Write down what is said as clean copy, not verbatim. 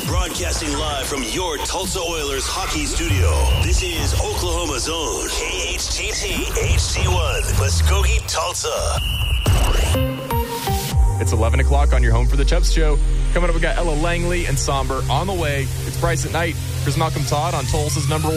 Broadcasting live from your Tulsa Oilers hockey studio. This is Oklahoma Zone. KHTT HD1. Muskogee, Tulsa. It's 11 o'clock on your home for the Chubbs Show. Coming up, we got Ella Langley and Somber on the way. It's Bryce at Night. Here's Malcolm Todd on Tulsa's number